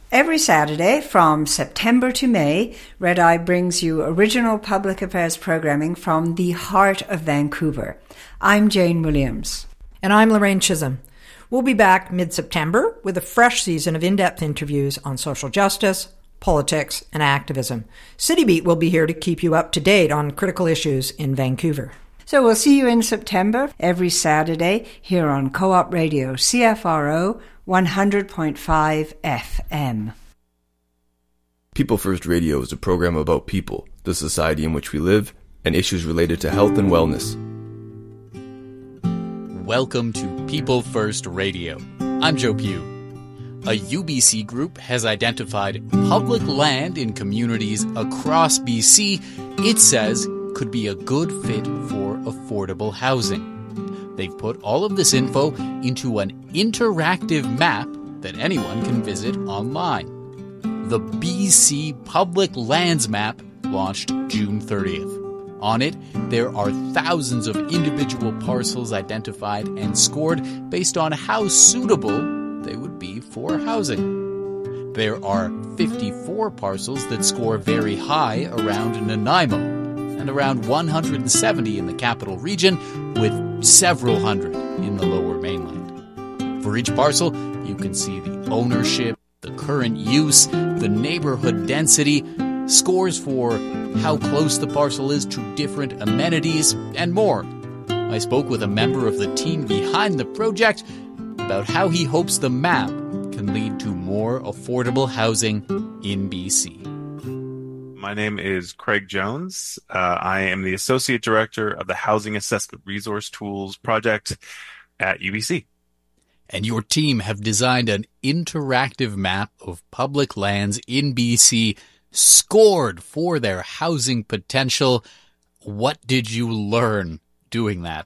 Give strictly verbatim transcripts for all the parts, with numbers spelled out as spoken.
Every Saturday from September to May, Red Eye brings you original public affairs programming from the heart of Vancouver. I'm Jane Williams. And I'm Lorraine Chisholm. We'll be back mid-September with a fresh season of in-depth interviews on social justice, politics, and activism. City Beat will be here to keep you up to date on critical issues in Vancouver. So we'll see you in September every Saturday here on Co-op Radio, C F R O one hundred point five F M. People First Radio is a program about people, the society in which we live, and issues related to health and wellness. Welcome to People First Radio. I'm Joe Pugh. A U B C group has identified public land in communities across B C it says could be a good fit for affordable housing. They've put all of this info into an interactive map that anyone can visit online. The B C Public Lands Map launched June thirtieth. On it, there are thousands of individual parcels identified and scored based on how suitable they would be for housing. There are fifty-four parcels that score very high around Nanaimo, and around one hundred seventy in the capital region, with several hundred in the lower mainland. For each parcel, you can see the ownership, the current use, the neighborhood density, scores for how close the parcel is to different amenities, and more. I spoke with a member of the team behind the project about how he hopes the map can lead to more affordable housing in B C. My name is Craig Jones. Uh, I am the Associate Director of the Housing Assessment Resource Tools Project at U B C. And your team have designed an interactive map of public lands in B C scored for their housing potential. What did you learn doing that?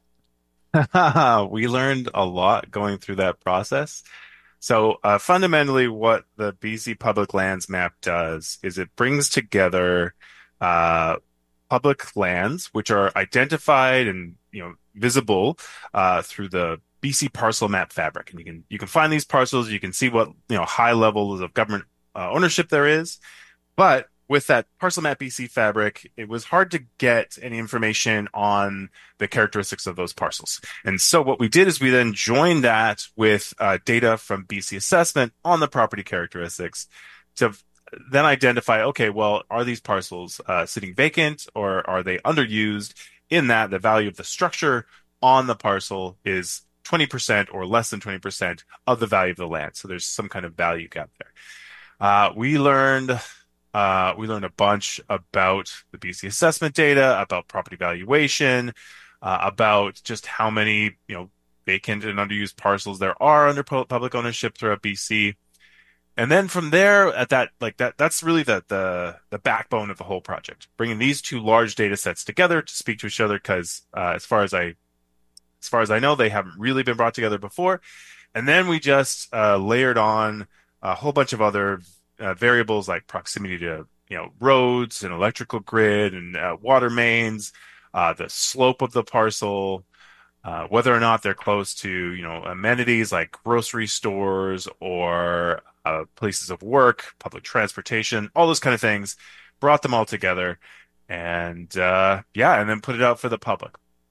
We learned a lot going through that process. So uh, fundamentally, what the B C Public Lands Map does is it brings together uh, public lands, which are identified and you know visible uh, through the B C Parcel Map Fabric, and you can you can find these parcels. You can see what you know high levels of government uh, ownership there is. But with that Parcel Map B C fabric, it was hard to get any information on the characteristics of those parcels. And so what we did is we then joined that with uh, data from B C Assessment on the property characteristics to then identify, okay, well, are these parcels uh, sitting vacant or are they underused? In that, the value of the structure on the parcel is twenty percent or less than twenty percent of the value of the land. So there's some kind of value gap there. Uh, we learned... Uh, we learned a bunch about the B C assessment data, about property valuation, uh, about just how many, you know, vacant and underused parcels there are under pu- public ownership throughout B C. And then from there, at that, like that, that's really the the the backbone of the whole project. Bringing these two large data sets together to speak to each other, because uh, as far as I, as far as I know, they haven't really been brought together before. And then we just uh, layered on a whole bunch of other Uh, variables like proximity to you know roads and electrical grid and uh, water mains, uh, the slope of the parcel, uh, whether or not they're close to you know amenities like grocery stores or uh, places of work, public transportation, all those kind of things. Brought them all together, and uh, yeah, and then put it out for the public.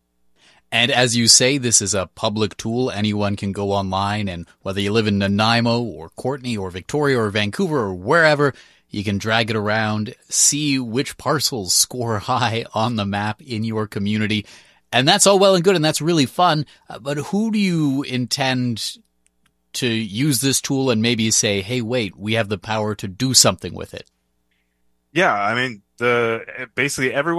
And as you say, this is a public tool. Anyone can go online, and whether you live in Nanaimo or Courtenay or Victoria or Vancouver or wherever, you can drag it around, see which parcels score high on the map in your community. And that's all well and good, and that's really fun. Uh, but who do you intend to use this tool and maybe say, hey, wait, we have the power to do something with it? Yeah, I mean, the basically everyone